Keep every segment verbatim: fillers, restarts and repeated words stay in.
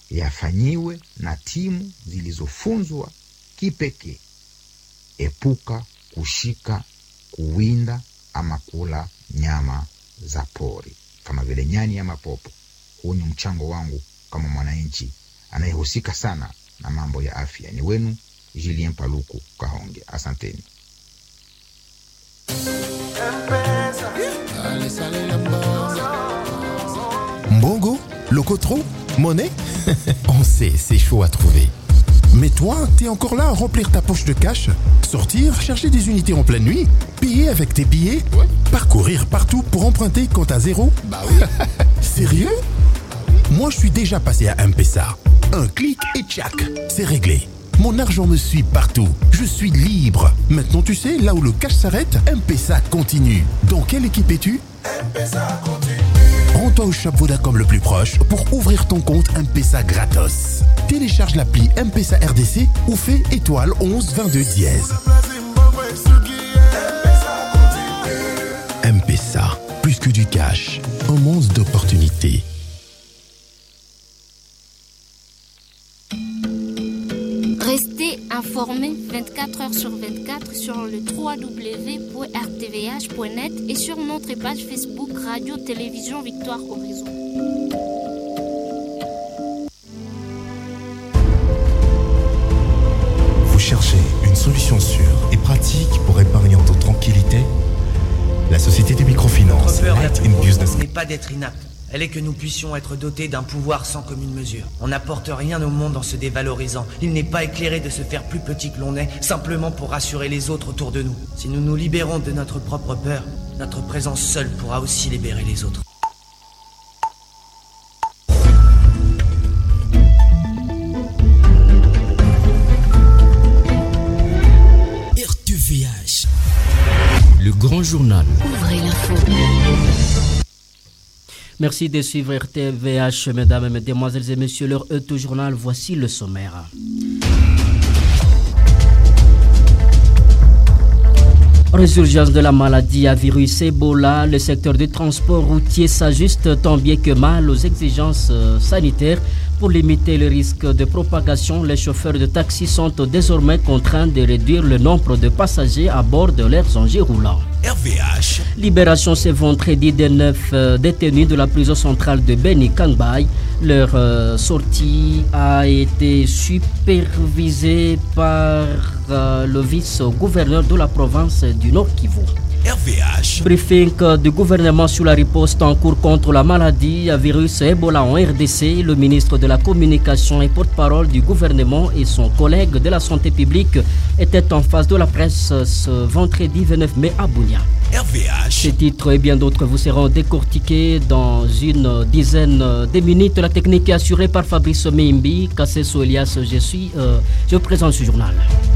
yafanyiwe na timu zilizofunzwa kipekee. Epuka kushika, kuwinda ama kula nyama za pori kama vile nyani ama popo. Huu ni mchango wangu kama mwananchi anayehusika sana na mambo ya afya. Ni wenu Julien Paluku Kahonge. Asanteni. Mbongo, Locotro, monnaie. On sait, c'est chaud à trouver. Mais toi, t'es encore là à remplir ta poche de cash, sortir, chercher des unités en pleine nuit, payer avec tes billets, ouais. Parcourir partout pour emprunter quand t'as zéro. Bah oui. Sérieux? Moi, je suis déjà passé à M-Pesa. Un clic et tchac, c'est réglé. Mon argent me suit partout. Je suis libre. Maintenant, tu sais, là où le cash s'arrête, M-Pesa continue. Dans quelle équipe es-tu? M-Pesa continue. Rends-toi au shop Vodacom le plus proche pour ouvrir ton compte M-Pesa gratos. Télécharge l'appli M-Pesa R D C ou fais étoile onze vingt-deux dièse. M-Pesa, plus que du cash, un monde d'opportunités. Restez informés vingt-quatre heures sur vingt-quatre sur le w w w point r t v h point net et sur notre page Facebook Radio Télévision Victoire Horizon. Vous cherchez une solution sûre et pratique pour épargner en toute tranquillité? La société de microfinance Light in Business n'est pas d'être inapte. Elle est que nous puissions être dotés d'un pouvoir sans commune mesure. On n'apporte rien au monde en se dévalorisant. Il n'est pas éclairé de se faire plus petit que l'on est, simplement pour rassurer les autres autour de nous. Si nous nous libérons de notre propre peur, notre présence seule pourra aussi libérer les autres. R T V H, le grand journal. Ouvrez l'info. Merci de suivre R T V H, mesdames, mesdemoiselles et messieurs. Leur heure journal, voici le sommaire. Résurgence de la maladie à virus Ebola, le secteur du transport routier s'ajuste tant bien que mal aux exigences sanitaires. Pour limiter le risque de propagation, les chauffeurs de taxi sont désormais contraints de réduire le nombre de passagers à bord de leurs engins roulants. R V H. Libération ce vendredi des neuf euh, détenus de la prison centrale de Beni Kangbay. Leur euh, sortie a été supervisée par euh, le vice-gouverneur de la province du Nord Kivu. R V H. Briefing du gouvernement sur la riposte en cours contre la maladie à virus Ebola en R D C. Le ministre de la Communication et porte-parole du gouvernement et son collègue de la santé publique étaient en face de la presse ce vendredi vingt-neuf mai à Bunia. R V H. Ces titres et bien d'autres vous seront décortiqués dans une dizaine de minutes. La technique est assurée par Fabrice Meimbi. Kasseso Elias, je suis, euh, je présente ce journal.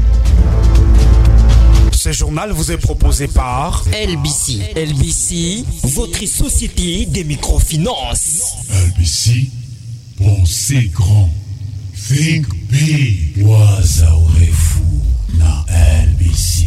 Ce journal vous est proposé par L B C. L B C, votre société des microfinances. L B C, pensez grand. Think big. Wazaurez-vous na L B C.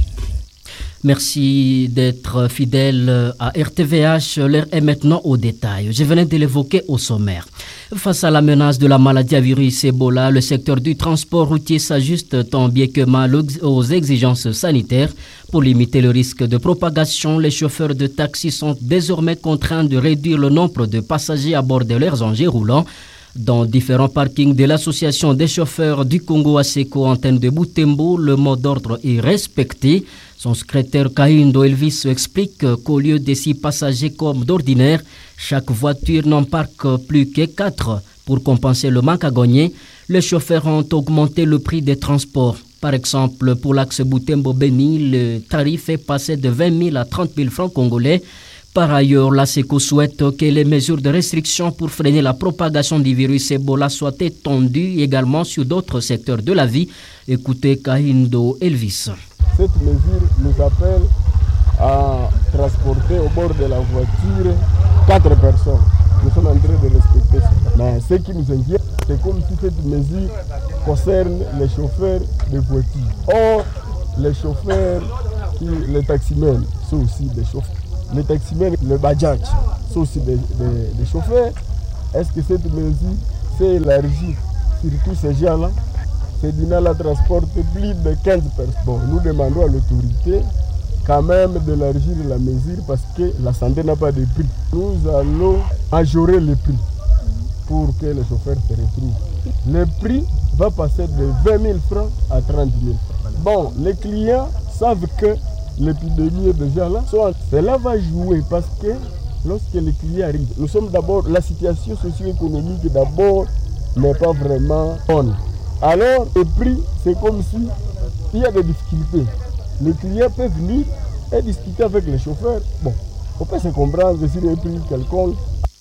Merci d'être fidèle à R T V H. L'heure est maintenant au détail. Je venais de l'évoquer au sommaire. Face à la menace de la maladie à virus Ebola, le secteur du transport routier s'ajuste tant bien que mal aux exigences sanitaires. Pour limiter le risque de propagation, les chauffeurs de taxi sont désormais contraints de réduire le nombre de passagers à bord de leurs engins roulants. Dans différents parkings de l'association des chauffeurs du Congo ASECO antenne de Butembo, le mot d'ordre est respecté. Son secrétaire Kahindo Elvis explique qu'au lieu de six passagers comme d'ordinaire, chaque voiture n'embarque plus que quatre. Pour compenser le manque à gagner, les chauffeurs ont augmenté le prix des transports. Par exemple, pour l'axe Butembo-Beni, le tarif est passé de vingt mille à trente mille francs congolais. Par ailleurs, l'ASECO souhaite que les mesures de restriction pour freiner la propagation du virus Ebola soient étendues également sur d'autres secteurs de la vie. Écoutez Kahindo Elvis. Cette mesure nous appelle à transporter au bord de la voiture quatre personnes. Nous sommes en train de respecter ça. Mais ce qui nous inquiète, c'est comme si cette mesure concerne les chauffeurs de voitures. Or, les chauffeurs, qui, les taximens sont aussi des chauffeurs. Les taximens, les bajaj sont aussi des, des, des chauffeurs. Est-ce que cette mesure s'est élargi sur tous ces gens-là. Sedinala transporte plus de quinze personnes. Bon, nous demandons à l'autorité quand même d'élargir la mesure parce que la santé n'a pas de prix. Nous allons majorer le prix pour que les chauffeurs se retrouvent. Le prix va passer de vingt mille francs à trente mille francs. Bon, les clients savent que l'épidémie est déjà là. Soit cela va jouer parce que lorsque les clients arrivent, nous sommes d'abord, la situation socio-économique d'abord n'est pas vraiment bonne. Alors, le prix, c'est comme si il y a des difficultés. Les clients peuvent venir et discuter avec les chauffeurs. Bon, on peut se comprendre sur un prix quelconque.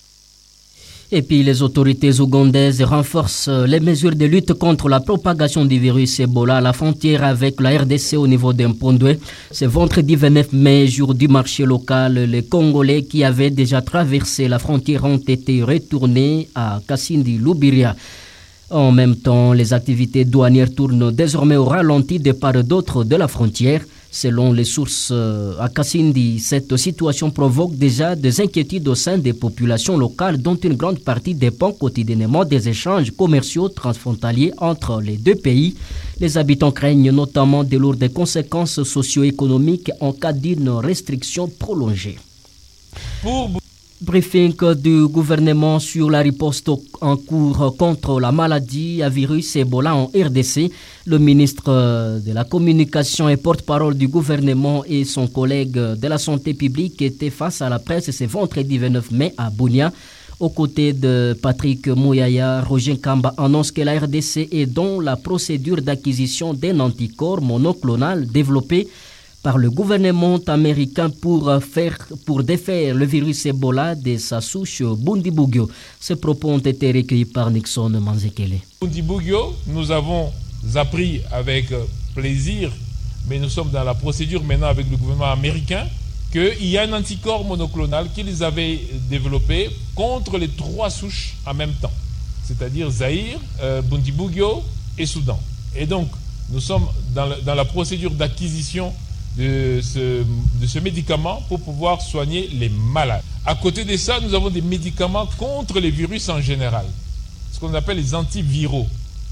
Et puis les autorités ougandaises renforcent les mesures de lutte contre la propagation du virus Ebola à la frontière avec la R D C au niveau d'Mpondwe. Ce vendredi vingt-neuf mai, jour du marché local, les Congolais qui avaient déjà traversé la frontière ont été retournés à Kasindi Lubiria. En même temps, les activités douanières tournent désormais au ralenti de part et d'autre de la frontière. Selon les sources à Kasindi, cette situation provoque déjà des inquiétudes au sein des populations locales dont une grande partie dépend quotidiennement des échanges commerciaux transfrontaliers entre les deux pays. Les habitants craignent notamment de lourdes conséquences socio-économiques en cas d'une restriction prolongée. Pour... Briefing du gouvernement sur la riposte en cours contre la maladie à virus Ebola en R D C. Le ministre de la Communication et porte-parole du gouvernement et son collègue de la Santé publique étaient face à la presse ce vendredi vingt-neuf mai à Bunia. Aux côtés de Patrick Mouyaya, Roger Kamba annonce que la R D C est dans la procédure d'acquisition d'un anticorps monoclonal développé par le gouvernement américain pour, faire, pour défaire le virus Ebola de sa souche Bundibugyo. Ces propos ont été recueillis par Nixon Manzekele. Bundibugyo, nous avons appris avec plaisir, mais nous sommes dans la procédure maintenant avec le gouvernement américain, qu'il y a un anticorps monoclonal qu'ils avaient développé contre les trois souches en même temps, c'est-à-dire Zaïre, euh, Bundibugyo et Soudan. Et donc, nous sommes dans, le, dans la procédure d'acquisition De ce, de ce médicament pour pouvoir soigner les malades. À côté de ça, nous avons des médicaments contre les virus en général, ce qu'on appelle les antiviraux,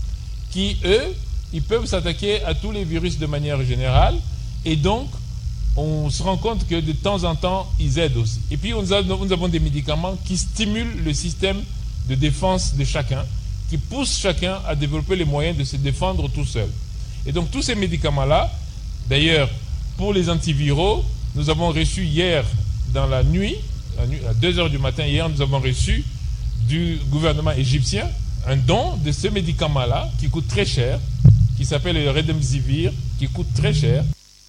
qui, eux, ils peuvent s'attaquer à tous les virus de manière générale, et donc, on se rend compte que de temps en temps, ils aident aussi. Et puis, nous avons des médicaments qui stimulent le système de défense de chacun, qui poussent chacun à développer les moyens de se défendre tout seul. Et donc, tous ces médicaments-là, d'ailleurs, pour les antiviraux, nous avons reçu hier dans la nuit, à deux heures du matin hier, nous avons reçu du gouvernement égyptien un don de ce médicament-là qui coûte très cher, qui s'appelle le Remdesivir, qui coûte très cher.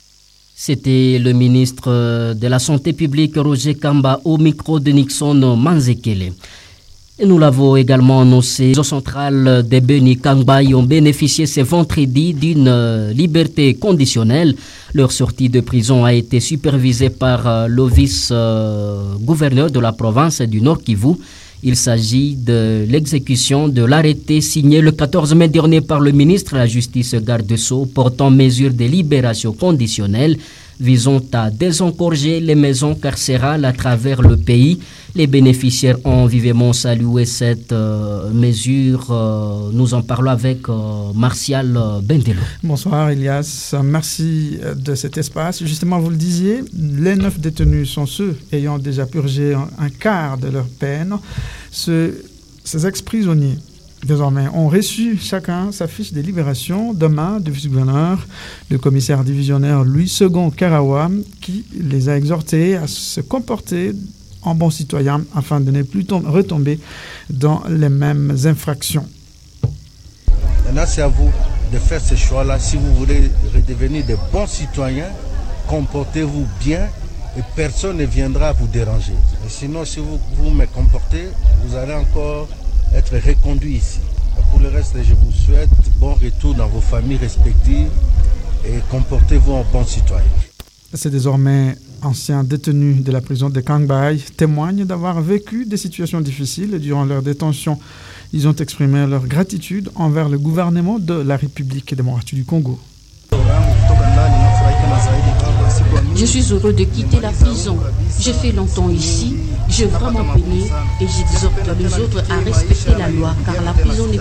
C'était le ministre de la Santé publique Roger Kamba au micro de Nixon Manzekele. Et nous l'avons également annoncé, les eaux centrales de Beni Kangbaï ont bénéficié ce vendredi d'une liberté conditionnelle. Leur sortie de prison a été supervisée par le vice-gouverneur de la province du Nord Kivu. Il s'agit de l'exécution de l'arrêté signé le quatorze mai dernier par le ministre de la Justice Garde Sceaux portant mesure de libération conditionnelle visant à désengorger les maisons carcérales à travers le pays. Les bénéficiaires ont vivement salué cette euh, mesure. Euh, nous en parlons avec euh, Martial Bendelo. Bonsoir Elias, merci de cet espace. Justement, vous le disiez, les neuf détenus sont ceux ayant déjà purgé un, un quart de leur peine. Ce, ces ex-prisonniers, désormais, ont reçu chacun sa fiche de libération demain du vice-gouverneur, le commissaire divisionnaire Louis-Second Karawa, qui les a exhortés à se comporter en bons citoyens afin de ne plus tom- retomber dans les mêmes infractions. Maintenant, c'est à vous de faire ce choix-là. Si vous voulez redevenir de bons citoyens, comportez-vous bien et personne ne viendra vous déranger. Et sinon, si vous vous me comportez, vous allez encore être reconduit ici. Pour le reste, je vous souhaite bon retour dans vos familles respectives et comportez-vous en bon citoyen. C'est désormais anciens détenus de la prison de Kangbaï témoignent d'avoir vécu des situations difficiles durant leur détention. Ils ont exprimé leur gratitude envers le gouvernement de la République démocratique du Congo. Je suis heureux de quitter la prison. J'ai fait longtemps ici, j'ai vraiment peigné et j'exhorte les autres à respecter la loi car la prison n'est